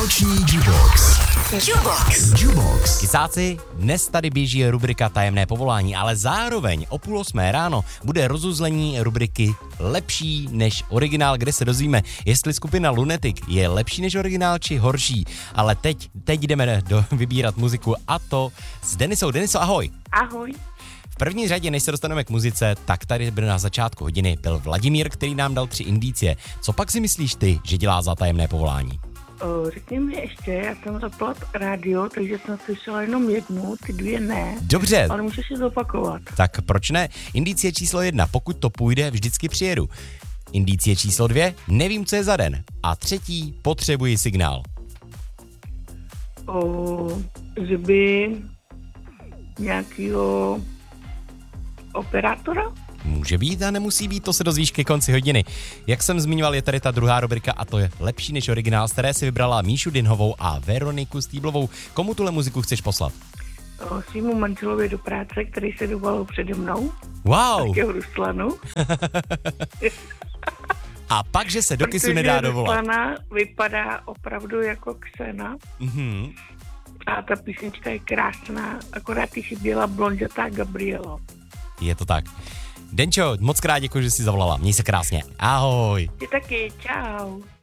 Noční Jukebox. Jukebox. Kysáci, dnes tady běží rubrika Tajemné povolání, ale zároveň o 7:30 ráno bude rozuzlení rubriky Lepší než originál, kde se dozvíme, jestli skupina Lunatic je lepší než originál či horší. Ale teď jdeme vybírat muziku a to s Denisou. Deniso, ahoj. Ahoj. V první řadě, než se dostaneme k muzice, tak tady byl na začátku hodiny byl Vladimír, který nám dal 3 indicie. Co pak si myslíš ty, že dělá za tajemné povolání? Řekni mi ještě, já jsem zaplat rádio, takže jsem slyšela jenom jednu, ty 2 ne. Dobře. Ale můžeš si zopakovat. Tak proč ne? Indicie číslo 1, pokud to půjde, vždycky přijedu. Indicie číslo 2, nevím, co je za den. A 3, potřebuji signál. Že by nějakýho operátora? Může být a nemusí být, to se dozvíš ke konci hodiny. Jak jsem zmiňoval, je tady ta druhá rubrika a to je Lepší než originál, z které si vybrala Míšu Dinhovou a Veroniku Stýblovou. Komu tuhle muziku chceš poslat? Svýmu manželovi do práce, který se dovolil přede mnou. Wow! Takého Ruslanu. A pak, že se do kysu nedá dovolat. Ruslana vypadá opravdu jako Xena. Mhm. A ta písnička je krásná, akorát jí chyběla blondětá Gabriela. Je to tak. Denčo, moc krát děkuji, že jsi zavolala. Měj se krásně. Ahoj. Ty taky, čau.